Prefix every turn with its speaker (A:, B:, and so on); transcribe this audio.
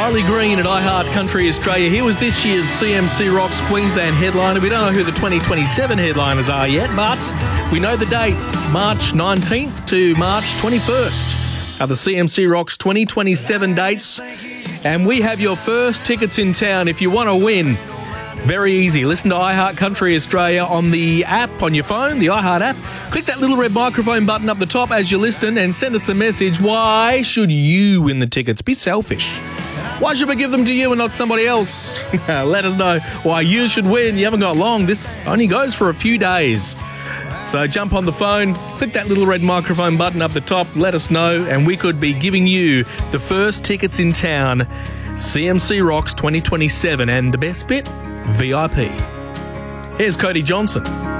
A: Riley Green at iHeart Country Australia. Here was this year's CMC Rocks Queensland headliner. We don't know who the 2027 headliners are yet, but we know the dates. March 19th to March 21st are the CMC Rocks 2027 dates. And we have your first tickets in town if you want to win. Very easy. Listen to iHeart Country Australia on the app, on your phone, the iHeart app. Click that little red microphone button up the top as you listen and send us a message. Why should you win the tickets? Be selfish. Why should we give them to you and not somebody else? Let us know why you should win. You haven't got long. This only goes for a few days. So jump on the phone, click that little red microphone button up the top, let us know, and we could be giving you the first tickets in town, CMC Rocks 2027, and the best bit, VIP. Here's Cody Johnson.